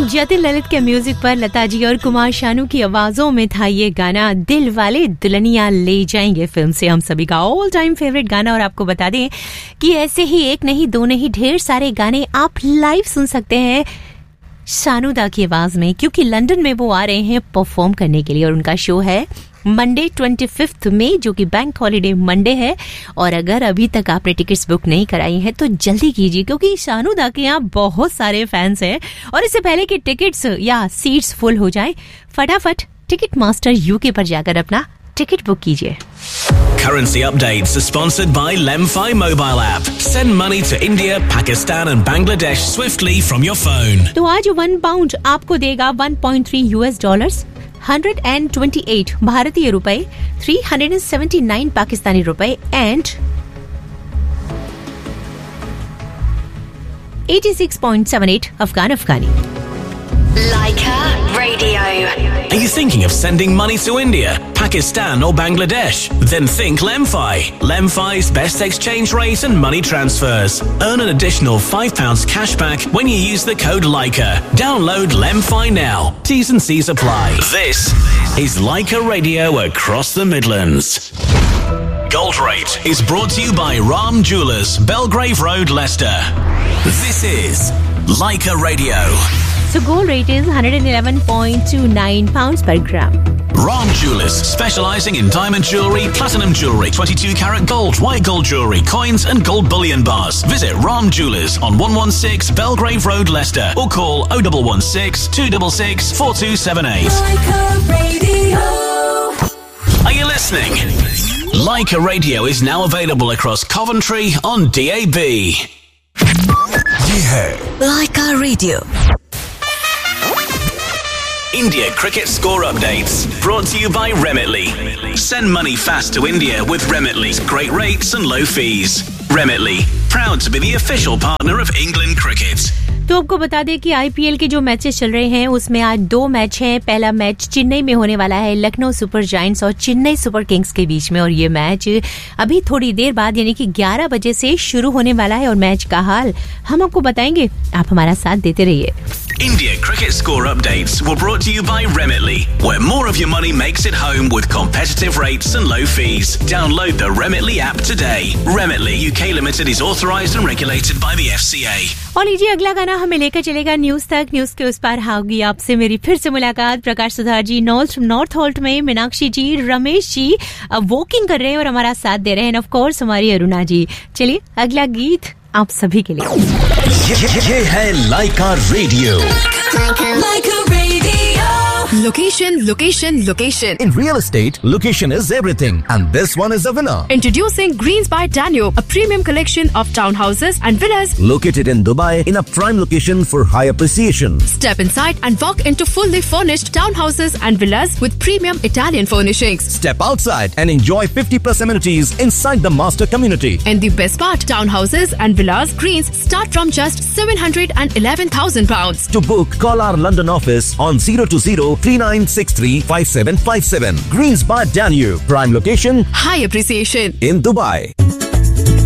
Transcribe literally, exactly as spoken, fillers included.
जतिन ललित के म्यूजिक पर लता जी और कुमार शानू की आवाजों में था ये गाना दिल वाले दुल्हनिया ले जाएंगे फिल्म से, हम सभी का ऑल टाइम फेवरेट गाना। और आपको बता दें कि ऐसे ही एक नहीं दो नहीं ढेर सारे गाने आप लाइव सुन सकते हैं शानू दा की आवाज में, क्योंकि लंदन में वो आ रहे हैं परफॉर्म करने के लिए और उनका शो है मंडे पच्चीस मई, जो कि बैंक हॉलिडे मंडे है। और अगर अभी तक आपने टिकट्स बुक नहीं कराई हैं तो जल्दी कीजिए, क्योंकि शानू दा के यहाँ बहुत सारे फैंस हैं। और इससे पहले कि टिकट्स या सीट्स फुल हो जाएं, फटाफट टिकट मास्टर यूके पर जाकर अपना टिकट बुक कीजिए। Currency updates are sponsored by Lemfi mobile app. Send money to India, Pakistan and Bangladesh swiftly from your phone. तो आज वन पाउंड आपको देगा one point three US dollars, one twenty eight भारतीय रुपए, three seventy nine Pakistani रुपए and eighty six point seven eight Afghan Afghani. Leica Radio. Are you thinking of sending money to India, Pakistan or Bangladesh? Then think Lemfi. Lemfi's best exchange rate and money transfers. Earn an additional five pounds cashback when you use the code Leica. Download Lemfi now. T's and C's apply. This is Leica Radio across the Midlands. Gold Rate is brought to you by Ram Jewellers, Belgrave Road, Leicester. This is Leica Radio. So gold rate is one eleven point two nine pounds per gram. Ram Jewellers, specialising in diamond jewellery, platinum jewellery, twenty-two carat gold, white gold jewellery, coins and gold bullion bars. Visit Ram Jewellers on one one six Belgrave Road, Leicester, or call oh one one six, two six six, four two seven eight. Leica Radio. Are you listening? Leica Radio is now available across Coventry on D A B. ये है Leica Radio. India cricket score updates brought to you by Remitly. Send money fast to India with Remitly's great rates and low fees. Remitly, proud to be the official partner of England cricket. तो आपको बता दें कि IPL के जो matches चल रहे हैं उसमें आज दो मैच हैं। पहला मैच चेन्नई में होने वाला है लखनऊ सुपर जायंट्स और चेन्नई सुपर किंग्स के बीच में, और ये मैच अभी थोड़ी देर बाद यानी कि ग्यारह बजे से शुरू होने वाला है। और मैच का हाल हम आपको बताएंगे, आप हमारा साथ देते रहिए। India cricket score updates were brought to you by Remitly, where more of your money makes it home with competitive rates and low fees. Download the Remitly app today. Remitly U K Limited is authorised and regulated by the F C A. और लीजिए अगला गाना हमें लेकर चलेगा news तक। News के उस पार होगी आपसे मेरी फिर से मुलाकात। प्रकाश सुधार जी नॉर्थ नॉर्थ होल्ट में, मीनाक्षी जी, रमेश जी वॉकिंग कर रहे हैं और हमारा साथ दे रहे हैं, ऑफ कोर्स हमारी अरुणा जी। चलिए अगला गीत आप सभी के लिए। ये, ये, ये है लाइका radio. Leica Radio. Location, location, location. In real estate, location is everything, and this one is a winner. Introducing Greens by Danube, a premium collection of townhouses and villas Located in Dubai in a prime location for high appreciation. Step inside and walk into fully furnished townhouses and villas with premium Italian furnishings. Step outside and enjoy fifty plus amenities inside the master community. And the best part, townhouses and villas Greens start from just seven hundred eleven thousand pounds. To book, call our London office on zero two zero three nine six three five seven five seven. Greens by Danube, prime location, High appreciation. in Dubai.